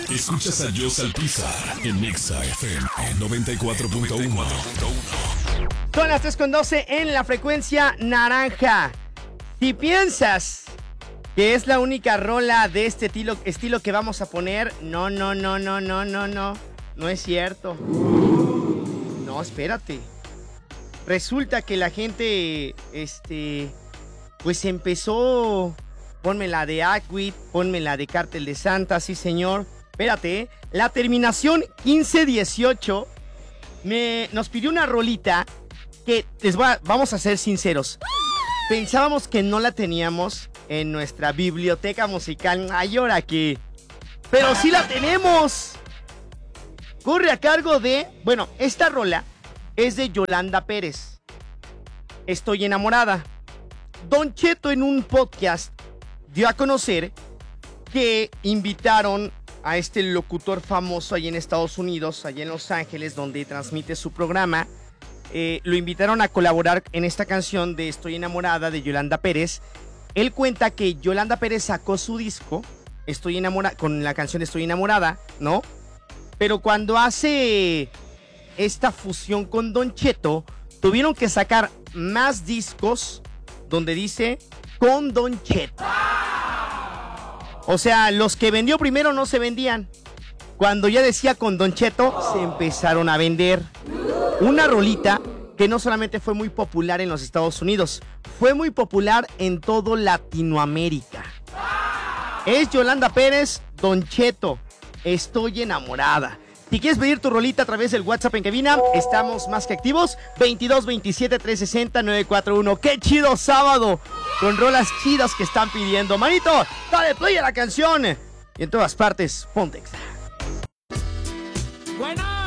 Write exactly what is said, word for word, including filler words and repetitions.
Escuchas a Joss Alpizar en Nexa F M noventa y cuatro punto uno. Son las tres con doce en la frecuencia naranja. Si piensas que es la única rola de este estilo, estilo que vamos a poner, no, no, no, no, no, no, no. No es cierto. No, espérate. Resulta que la gente, este, pues empezó... Ponme la de Aquid, ponme la de Cártel de Santa, sí señor. Espérate, ¿eh? La terminación quince dieciocho me, nos pidió una rolita que, les voy a, vamos a ser sinceros, pensábamos que no la teníamos en nuestra biblioteca musical. Ay, ahora que... Pero sí la tenemos. Corre a cargo de... Bueno, esta rola es de Yolanda Pérez. Estoy enamorada. Don Cheto en un podcast dio a conocer que invitaron a este locutor famoso allá en Estados Unidos, allá en Los Ángeles, donde transmite su programa. Eh, lo invitaron a colaborar en esta canción de Estoy enamorada de Yolanda Pérez. Él cuenta que Yolanda Pérez sacó su disco Estoy enamorada con la canción Estoy enamorada, ¿no? Pero cuando hace esta fusión con Don Cheto, tuvieron que sacar más discos donde dice con Don Cheto. O sea, los que vendió primero no se vendían. Cuando ya decía con Don Cheto, se empezaron a vender. Una rolita que no solamente fue muy popular en los Estados Unidos, fue muy popular en todo Latinoamérica. Es Yolanda Pérez, Don Cheto, Estoy enamorada. Si quieres pedir tu rolita a través del WhatsApp en cabina, estamos más que activos. veintidós veintisiete trescientos sesenta nueve cuatro uno. ¡Qué chido sábado! Con rolas chidas que están pidiendo. Manito, dale play a la canción. Y en todas partes, ponte Exa. Bueno.